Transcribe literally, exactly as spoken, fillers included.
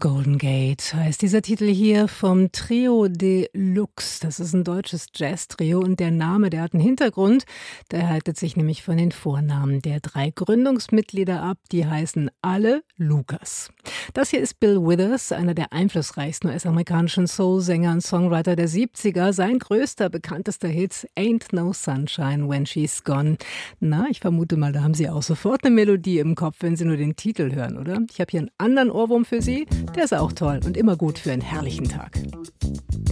Golden Gate heißt dieser Titel hier vom Trio de Luxe. Das ist ein deutsches Jazz-Trio und der Name, der hat einen Hintergrund. Der leitet sich nämlich von den Vornamen der drei Gründungsmitglieder ab. Die heißen alle Lucas. Das hier ist Bill Withers, einer der einflussreichsten U S-amerikanischen Soul-Sänger und Songwriter der siebziger. Sein größter, bekanntester Hit Ain't No Sunshine When She's Gone. Na, ich vermute mal, da haben Sie auch sofort eine Melodie im Kopf, wenn Sie nur den Titel hören, oder? Ich habe hier einen anderen Ohrwurm für Sie. Der ist auch toll und immer gut für einen herrlichen Tag.